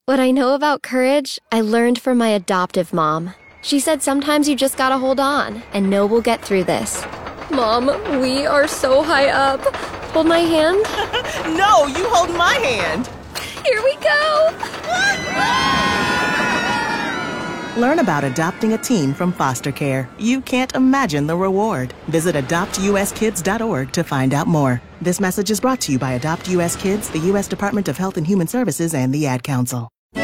What I know about courage, I learned from my adoptive mom. She said sometimes you just gotta hold on and know we'll get through this. Mom, we are so high up. Hold my hand? No, you hold my hand. Here we go. Learn about adopting a teen from foster care. You can't imagine the reward. Visit adoptuskids.org to find out more. This message is brought to you by Adopt U.S. Kids, the U.S. Department of Health and Human Services, and the Ad Council.